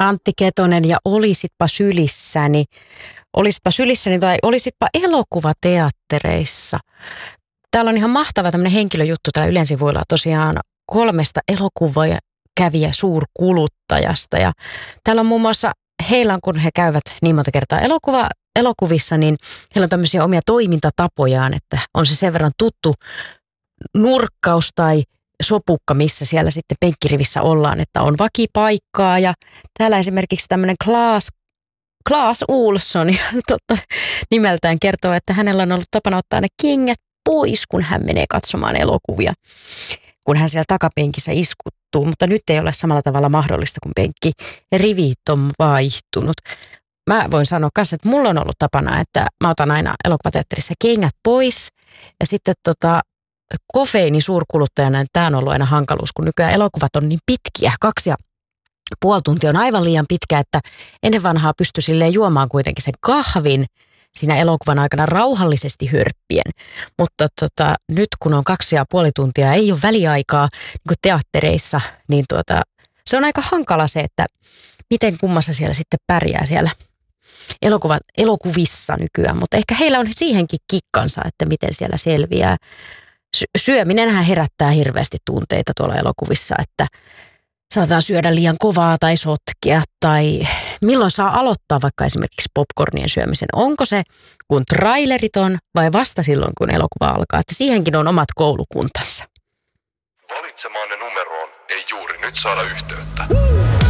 Antti Ketonen ja Olisitpa sylissäni. Olisitpa sylissäni tai olisitpa elokuvateattereissa. Täällä on ihan mahtava tämmöinen henkilöjuttu täällä Ylen sivuilla tosiaan 3 elokuvakävijä suurkuluttajasta. Ja täällä on muun muassa heillä on, kun he käyvät niin monta kertaa elokuvissa, niin heillä on tämmöisiä omia toimintatapojaan, että on se sen verran tuttu nurkkaus tai sopukka, missä sitten penkkirivissä ollaan, että on vakipaikkaa. Ja täällä esimerkiksi tämmöinen Claes Olsson nimeltään kertoo, että hänellä on ollut tapana ottaa ne kengät pois, kun hän menee katsomaan elokuvia, kun hän siellä takapenkissä iskuttuu, mutta nyt ei ole samalla tavalla mahdollista, kun penkkirivit on vaihtunut. Mä voin sanoa kanssa, että mulla on ollut tapana, että mä otan aina elokuvateatterissa kengät pois ja sitten kofeiini suurkuluttajana, niin tämä on ollut aina hankaluus, kun nykyään elokuvat on niin pitkiä, 2,5 tuntia on aivan liian pitkä, että ennen vanhaa pystyi silleen juomaan kuitenkin sen kahvin siinä elokuvan aikana rauhallisesti hörppien. Mutta nyt kun on 2,5 tuntia, ei ole väliaikaa niin kuin teattereissa, niin se on aika hankala se, että miten kummassa siellä sitten pärjää siellä elokuvissa nykyään. Mutta ehkä heillä on siihenkin kikkansa, että miten siellä selviää. Syöminenhän herättää hirveästi tunteita tuolla elokuvissa, että saataan syödä liian kovaa tai sotkea tai milloin saa aloittaa vaikka esimerkiksi popcornien syömisen. Onko se kun trailerit on vai vasta silloin kun elokuva alkaa, että siihenkin on omat koulukuntansa. Valitsemaanne numeroon ei juuri nyt saada yhteyttä.